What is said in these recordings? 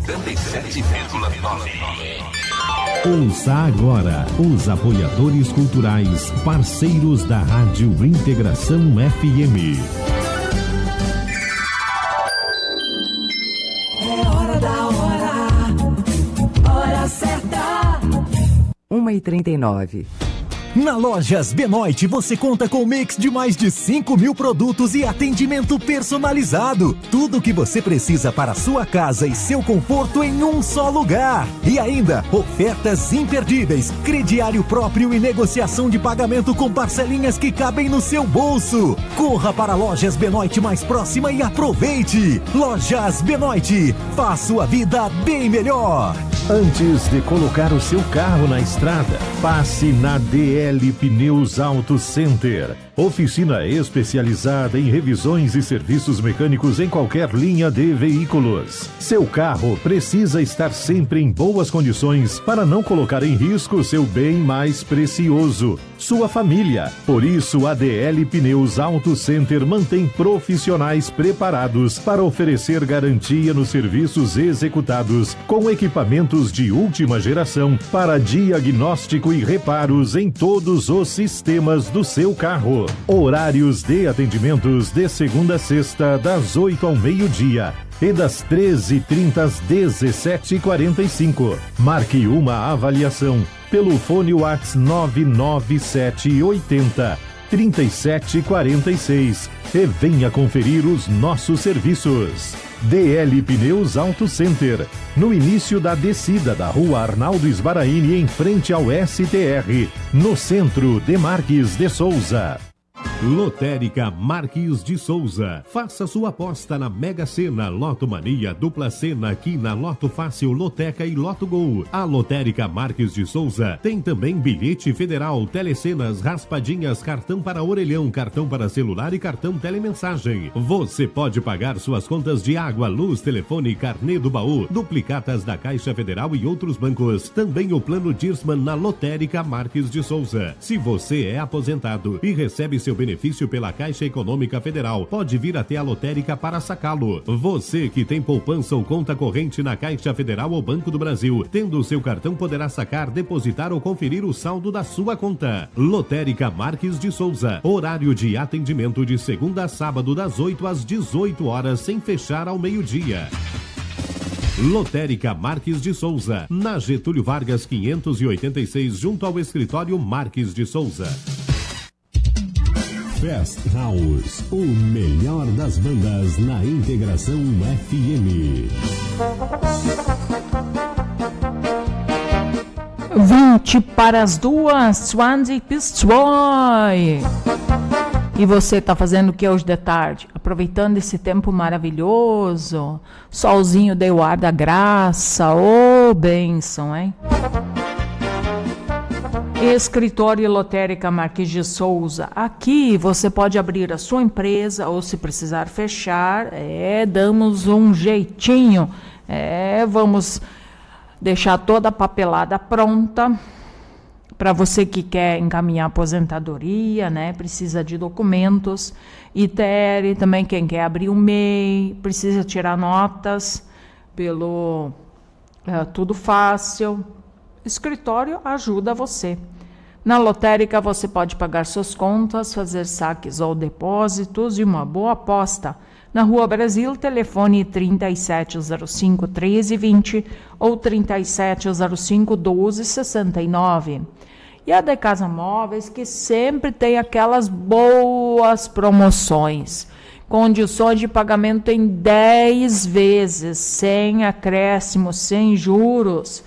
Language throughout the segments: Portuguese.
Ouça agora os apoiadores culturais, parceiros da Rádio Integração FM. É hora da hora certa. 1h39. Na Lojas Benoit você conta com um mix de mais de 5.000 produtos e atendimento personalizado. Tudo o que você precisa para a sua casa e seu conforto em um só lugar. E ainda, ofertas imperdíveis, crediário próprio e negociação de pagamento com parcelinhas que cabem no seu bolso. Corra para a Lojas Benoit mais próxima e aproveite. Lojas Benoit, faz sua vida bem melhor. Antes de colocar o seu carro na estrada, passe na DL Pneus Auto Center. Oficina especializada em revisões e serviços mecânicos em qualquer linha de veículos. Seu carro precisa estar sempre em boas condições para não colocar em risco seu bem mais precioso, sua família. Por isso, a DL Pneus Auto Center mantém profissionais preparados para oferecer garantia nos serviços executados com equipamentos de última geração para diagnóstico e reparos em todos os sistemas do seu carro. Horários de atendimentos de segunda a sexta, das 8 ao meio-dia e das 13h30 às 17h45. Marque uma avaliação pelo fone WhatsApp 99780 3746 e venha conferir os nossos serviços. DL Pneus Auto Center, no início da descida da rua Arnaldo Sbaraini, em frente ao STR, no centro de Marques de Souza. Lotérica Marques de Souza. Faça sua aposta na Mega Sena, Loto Mania, Dupla Sena, aqui na Loto Fácil, Loteca e Loto Gol. A Lotérica Marques de Souza tem também bilhete federal, telecenas, raspadinhas, cartão para orelhão, cartão para celular e cartão telemensagem. Você pode pagar suas contas de água, luz, telefone, carnê do baú, duplicatas da Caixa Federal e outros bancos. Também o plano Dirsman na Lotérica Marques de Souza. Se você é aposentado e recebe seu benefício pela Caixa Econômica Federal, pode vir até a lotérica para sacá-lo. Você que tem poupança ou conta corrente na Caixa Federal ou Banco do Brasil, tendo o seu cartão, poderá sacar, depositar ou conferir o saldo da sua conta. Lotérica Marques de Souza. Horário de atendimento de segunda a sábado, das 8 às 18 horas, sem fechar ao meio-dia. Lotérica Marques de Souza, na Getúlio Vargas 586, junto ao escritório Marques de Souza. Fast House, o melhor das bandas na Integração FM. 1:20, Swansea Destroy. E você tá fazendo o que hoje de tarde? Aproveitando esse tempo maravilhoso, solzinho deu ar da graça, ô bênção, hein? Escritório Lotérica Marques de Souza. Aqui você pode abrir a sua empresa ou, se precisar fechar, damos um jeitinho. Vamos deixar toda a papelada pronta para você que quer encaminhar aposentadoria, né? Precisa de documentos, ITR, também quem quer abrir um MEI, precisa tirar notas pelo Tudo Fácil. Escritório ajuda você. Na lotérica você pode pagar suas contas, fazer saques ou depósitos e uma boa aposta. Na Rua Brasil, telefone 3705-1320 ou 3705-1269. E a De Casa Móveis, que sempre tem aquelas boas promoções. Condições de pagamento em 10 vezes, sem acréscimo, sem juros.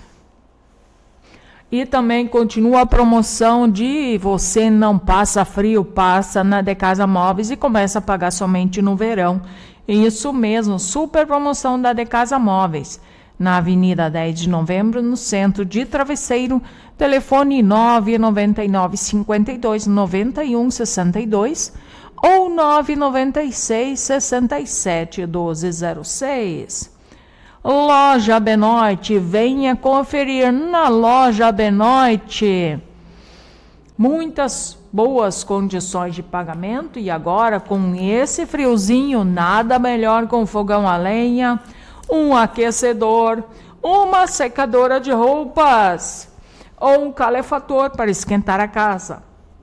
E também continua a promoção de você não passa frio, passa na De Casa Móveis e começa a pagar somente no verão. Isso mesmo, super promoção da De Casa Móveis. Na Avenida 10 de Novembro, no centro de Travesseiro, telefone 999 52 91 62 ou 996 67 1206. Loja Benoit, venha conferir na Loja Benoit. Muitas boas condições de pagamento e agora com esse friozinho, nada melhor com fogão a lenha um aquecedor, uma secadora de roupas ou um calefator para esquentar a casa.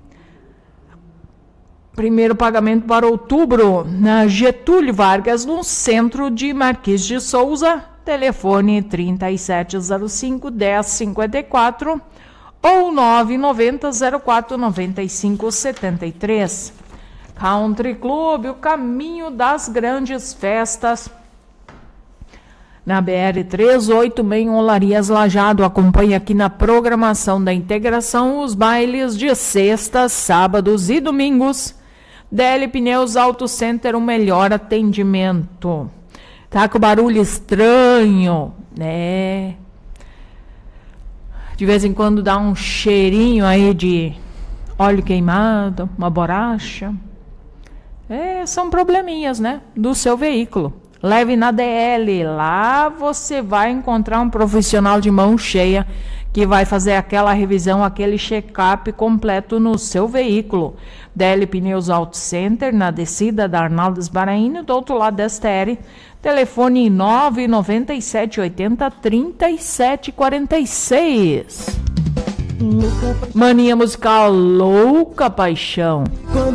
Primeiro pagamento para outubro, na Getúlio Vargas, no centro de Marquês de Souza, telefone 3705-1054 ou 990-04-9573. Country Club, o caminho das grandes festas. Na BR-386 em Olarias Lajeado, acompanhe aqui na programação da integração os bailes de sextas, sábados e domingos. DL Pneus Auto Center, o melhor atendimento. Tá com barulho estranho, né? De vez em quando dá um cheirinho aí de óleo queimado, uma borracha. São probleminhas, né? Do seu veículo. Leve na DL, lá você vai encontrar um profissional de mão cheia que vai fazer aquela revisão, aquele check-up completo no seu veículo. DL Pneus Auto Center, na descida da Arnaldo Sbaraini, do outro lado da STR, telefone 99780-3746. Mania musical Louca Paixão.